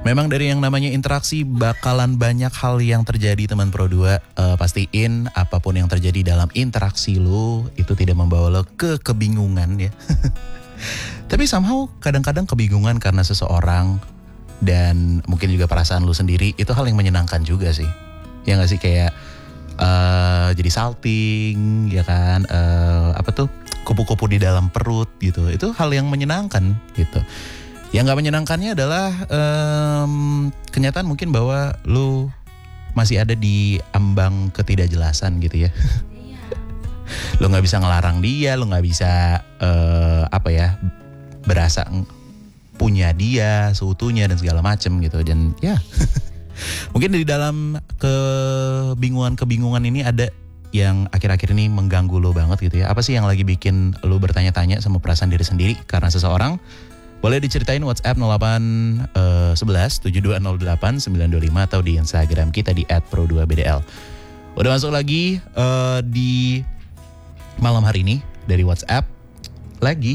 Memang dari yang namanya interaksi bakalan banyak hal yang terjadi teman Pro 2. Pastiin apapun yang terjadi dalam interaksi lu itu tidak membawa lo ke kebingungan ya. Tapi somehow kadang-kadang kebingungan karena seseorang dan mungkin juga perasaan lu sendiri itu hal yang menyenangkan juga sih. Ya gak sih, kayak jadi salting ya kan, kupu-kupu di dalam perut gitu. Itu hal yang menyenangkan gitu. Yang gak menyenangkannya adalah kenyataan mungkin bahwa lu masih ada di ambang ketidakjelasan gitu ya. Lu gak bisa ngelarang dia, lu gak bisa berasa punya dia seutuhnya dan segala macem gitu. Dan ya mungkin di dalam kebingungan ini ada yang akhir-akhir ini mengganggu lo banget gitu ya. Apa sih yang lagi bikin lo bertanya-tanya sama perasaan diri sendiri karena seseorang? Boleh diceritain WhatsApp 0811 7208 925 atau di Instagram kita di @pro2bdl. Udah masuk lagi di malam hari ini dari WhatsApp lagi.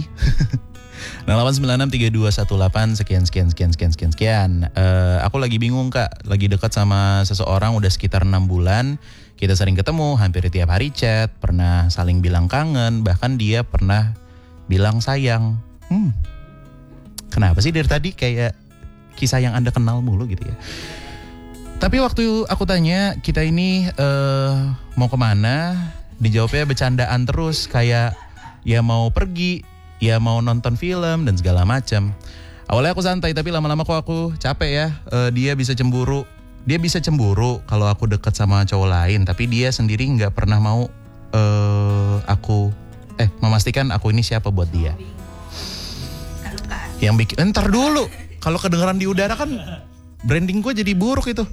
08963218 sekian. Aku lagi bingung Kak, lagi dekat sama seseorang udah sekitar 6 bulan. Kita sering ketemu, hampir tiap hari chat, pernah saling bilang kangen, bahkan dia pernah bilang sayang. Kenapa sih dari tadi kayak kisah yang Anda kenal mulu gitu ya. Tapi waktu aku tanya kita ini mau kemana, dijawabnya bercandaan terus, kayak ya mau pergi, ya mau nonton film dan segala macam. Awalnya aku santai tapi lama-lama kok aku capek ya. Dia bisa cemburu kalau aku dekat sama cowok lain, tapi dia sendiri nggak pernah mau memastikan aku ini siapa buat dia. Yang bikin, ntar dulu, kalau kedengeran di udara kan branding gue jadi buruk itu.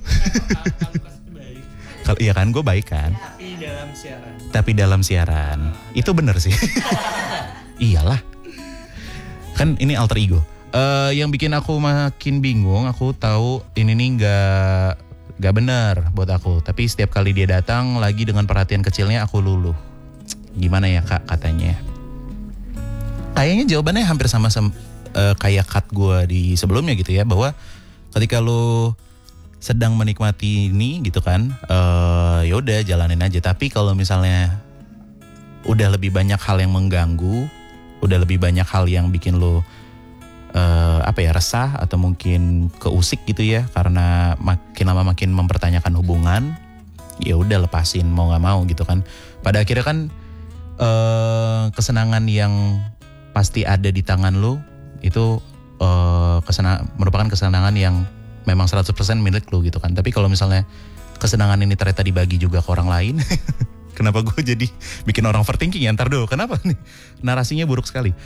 Kalau iya kan, gue baik kan. Tapi dalam siaran itu bener sih. Iyalah. Kan ini alter ego. Yang bikin aku makin bingung, aku tahu ini nih nggak benar buat aku. Tapi setiap kali dia datang lagi dengan perhatian kecilnya, aku luluh. Gimana ya Kak katanya? Kayaknya jawabannya hampir sama kayak cut gue di sebelumnya gitu ya, bahwa ketika lo sedang menikmati ini gitu kan, ya udah jalanin aja. Tapi kalau misalnya udah lebih banyak hal yang mengganggu, udah lebih banyak hal yang bikin lo resah atau mungkin keusik gitu ya, karena makin lama makin mempertanyakan hubungan, ya udah lepasin mau nggak mau gitu kan. Pada akhirnya kan kesenangan yang pasti ada di tangan lo itu merupakan kesenangan yang memang 100% milik lo gitu kan. Tapi kalau misalnya kesenangan ini ternyata dibagi juga ke orang lain, kenapa gue jadi bikin orang overthinking ya? Ntar dulu, kenapa nih? Narasinya buruk sekali.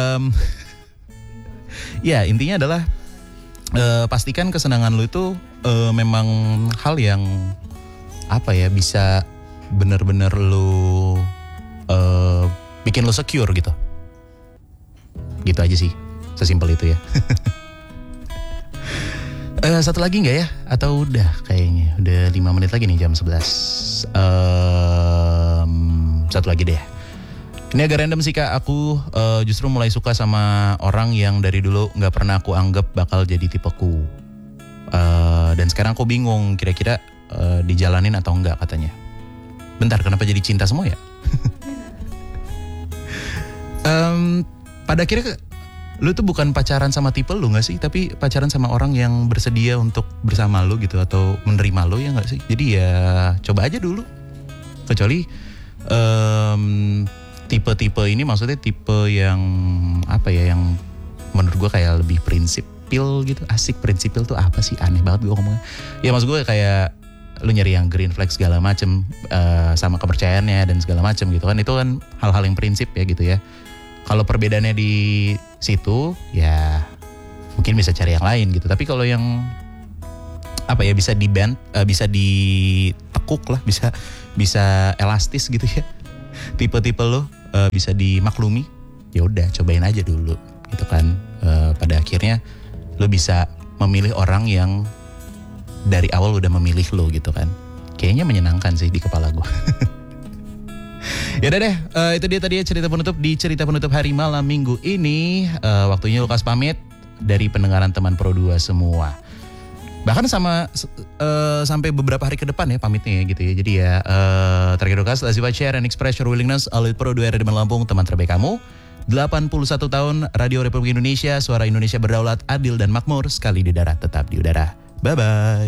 Ya intinya adalah pastikan kesenangan lo itu memang hal yang bisa benar-benar lo bikin lo secure gitu. Gitu aja sih. Sesimpel itu ya. Satu lagi gak ya? Atau udah kayaknya. Udah 5 menit lagi nih, jam 11. Satu lagi deh. Ini agak random sih Kak. Aku justru mulai suka sama orang yang dari dulu gak pernah aku anggap bakal jadi tipeku. Dan sekarang aku bingung kira-kira dijalanin atau enggak katanya. Bentar, kenapa jadi cinta semua ya? Pada akhirnya lu tuh bukan pacaran sama tipe lu gak sih? Tapi pacaran sama orang yang bersedia untuk bersama lu gitu, atau menerima lu, ya gak sih? Jadi ya coba aja dulu. Kecuali tipe-tipe ini maksudnya tipe yang yang menurut gue kayak lebih prinsipil gitu. Asik, prinsipil tuh apa sih? Aneh banget gue ngomongnya. Ya maksud gue kayak lu nyari yang green flag segala macem, sama kepercayaannya dan segala macem gitu kan. Itu kan hal-hal yang prinsip ya gitu ya. Kalau perbedaannya di situ ya mungkin bisa cari yang lain gitu. Tapi kalau yang bisa di band, bisa ditekuk lah, bisa elastis gitu ya. Tipe-tipe lo bisa dimaklumi. Ya udah cobain aja dulu gitu kan. Pada akhirnya lo bisa memilih orang yang dari awal udah memilih lo gitu kan. Kayaknya menyenangkan sih di kepala gue. Ya udah deh, itu dia tadi cerita penutup di cerita penutup hari malam minggu ini. Waktunya Lukas pamit dari pendengaran teman Pro 2 semua. Bahkan sampai beberapa hari ke depan ya pamitnya ya gitu ya. Jadi ya terakhir kasih let's share and express your willingness. Alit Pro 2 RRD Lampung, teman terbaik kamu. 81 tahun Radio Republik Indonesia, suara Indonesia berdaulat, adil dan makmur, sekali di darat tetap di udara. Bye bye.